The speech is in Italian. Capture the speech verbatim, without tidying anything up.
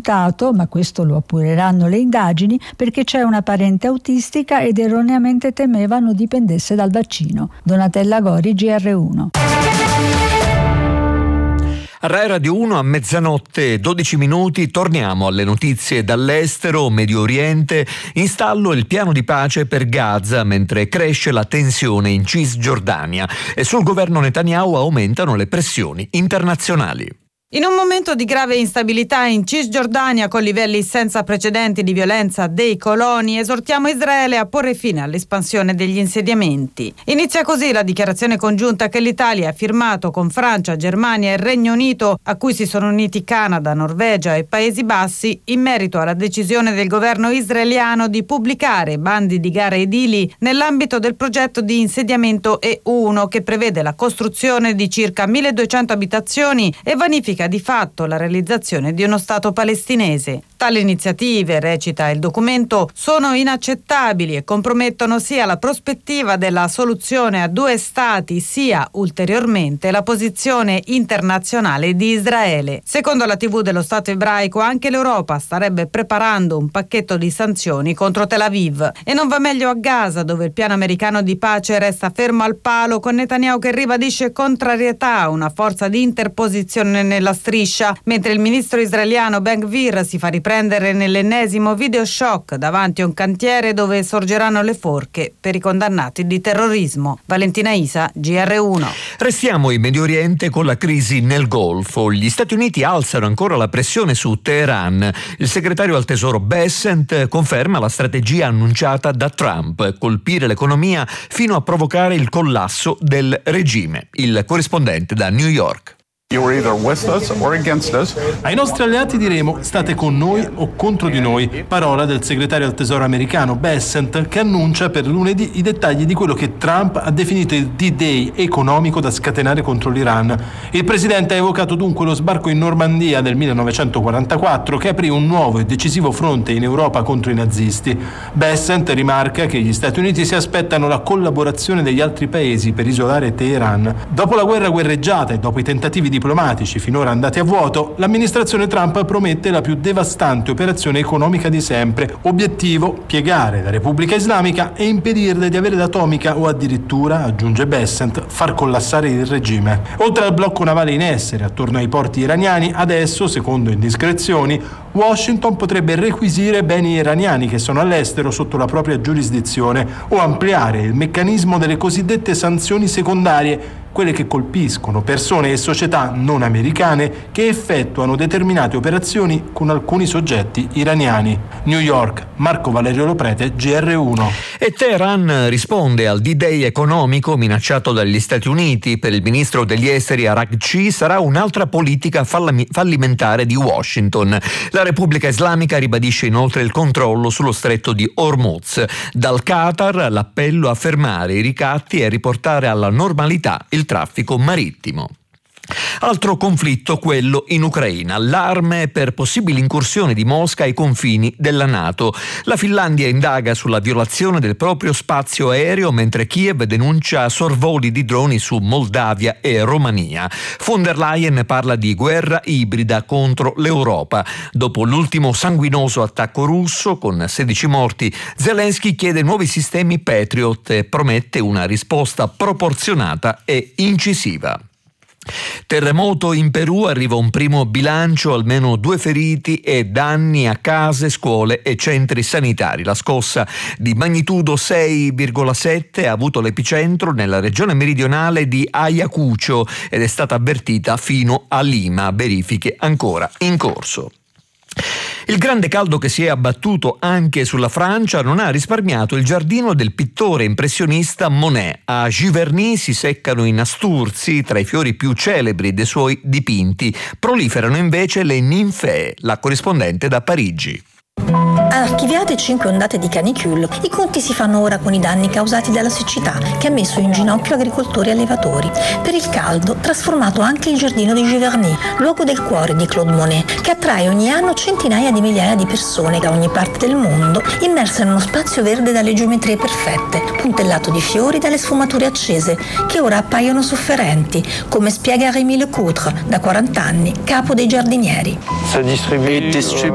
rifiutato, ma questo lo apureranno le indagini, perché c'è una parente autistica ed erroneamente temevano dipendesse dal vaccino. Donatella Gori, G R uno. Rai Radio uno a mezzanotte dodici minuti, torniamo alle notizie dall'estero. Medio Oriente, in stallo il piano di pace per Gaza mentre cresce la tensione in Cisgiordania e sul governo Netanyahu aumentano le pressioni internazionali. In un momento di grave instabilità in Cisgiordania con livelli senza precedenti di violenza dei coloni, esortiamo Israele a porre fine all'espansione degli insediamenti. Inizia così la dichiarazione congiunta che l'Italia ha firmato con Francia, Germania e Regno Unito, a cui si sono uniti Canada, Norvegia e Paesi Bassi, in merito alla decisione del governo israeliano di pubblicare bandi di gara edili nell'ambito del progetto di insediamento E uno che prevede la costruzione di circa milleduecento abitazioni e vanifica di fatto la realizzazione di uno Stato palestinese. Tali iniziative, recita il documento, sono inaccettabili e compromettono sia la prospettiva della soluzione a due Stati sia ulteriormente la posizione internazionale di Israele. Secondo la tivù dello Stato ebraico, anche l'Europa starebbe preparando un pacchetto di sanzioni contro Tel Aviv. E non va meglio a Gaza, dove il piano americano di pace resta fermo al palo, con Netanyahu che ribadisce contrarietà a una forza di interposizione nella striscia, mentre il ministro israeliano Ben Gvir si fa riprendere prendere nell'ennesimo video shock davanti a un cantiere dove sorgeranno le forche per i condannati di terrorismo. Valentina Isa, G R uno. Restiamo in Medio Oriente con la crisi nel Golfo. Gli Stati Uniti alzano ancora la pressione su Teheran. Il segretario al Tesoro Bessent conferma la strategia annunciata da Trump: colpire l'economia fino a provocare il collasso del regime. Il corrispondente da New York. Ai nostri alleati diremo: state con noi o contro di noi. Parola del segretario al Tesoro americano Bessent, che annuncia per lunedì i dettagli di quello che Trump ha definito il D-Day economico da scatenare contro l'Iran. Il presidente ha evocato dunque lo sbarco in Normandia del millenovecentoquarantaquattro, che aprì un nuovo e decisivo fronte in Europa contro i nazisti. Bessent rimarca che gli Stati Uniti si aspettano la collaborazione degli altri paesi per isolare Teheran. Dopo la guerra guerreggiata e dopo i tentativi di diplomatici finora andati a vuoto, l'amministrazione Trump promette la più devastante operazione economica di sempre. Obiettivo: piegare la Repubblica Islamica e impedirle di avere l'atomica o addirittura, aggiunge Bessent, far collassare il regime. Oltre al blocco navale in essere attorno ai porti iraniani, adesso, secondo indiscrezioni, Washington potrebbe requisire beni iraniani che sono all'estero sotto la propria giurisdizione o ampliare il meccanismo delle cosiddette sanzioni secondarie, quelle che colpiscono persone e società non americane che effettuano determinate operazioni con alcuni soggetti iraniani. New York, Marco Valerio Loprete, G R uno. E Teheran risponde al D-Day economico minacciato dagli Stati Uniti. Per il ministro degli esteri Araghchi sarà un'altra politica fallimentare di Washington. La Repubblica Islamica ribadisce inoltre il controllo sullo stretto di Hormuz. Dal Qatar l'appello a fermare i ricatti e riportare alla normalità il traffico marittimo. Altro conflitto, quello in Ucraina. Allarme per possibili incursioni di Mosca ai confini della NATO. La Finlandia indaga sulla violazione del proprio spazio aereo, mentre Kiev denuncia sorvoli di droni su Moldavia e Romania. Von der Leyen parla di guerra ibrida contro l'Europa. Dopo l'ultimo sanguinoso attacco russo con sedici morti, Zelensky chiede nuovi sistemi Patriot e promette una risposta proporzionata e incisiva. Terremoto in Perù, arriva un primo bilancio, almeno due feriti e danni a case, scuole e centri sanitari. La scossa di magnitudo sei virgola sette ha avuto l'epicentro nella regione meridionale di Ayacucho ed è stata avvertita fino a Lima, verifiche ancora in corso. Il grande caldo che si è abbattuto anche sulla Francia non ha risparmiato il giardino del pittore impressionista Monet. A Giverny si seccano i nasturzi, tra i fiori più celebri dei suoi dipinti. Proliferano invece le ninfee. La corrispondente da Parigi. Archiviate cinque ondate di canicule, i conti si fanno ora con i danni causati dalla siccità che ha messo in ginocchio agricoltori e allevatori. Per il caldo, trasformato anche il giardino di Giverny, luogo del cuore di Claude Monet, che attrae ogni anno centinaia di migliaia di persone da ogni parte del mondo, immerse in uno spazio verde dalle geometrie perfette, puntellato di fiori dalle sfumature accese, che ora appaiono sofferenti, come spiega Rémi Lecoutre, da quaranta anni, capo dei giardinieri.